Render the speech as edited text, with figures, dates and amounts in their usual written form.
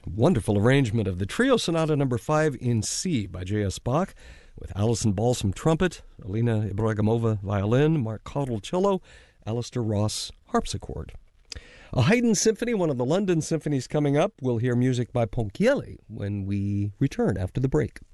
Wonderful arrangement of the Trio Sonata No. 5 in C by J.S. Bach, with Alison Balsam trumpet, Alina Ibragimova violin, Mark Caudill cello, Alistair Ross harpsichord. A Haydn symphony, one of the London symphonies coming up. We'll hear music by Ponchielli when we return after the break.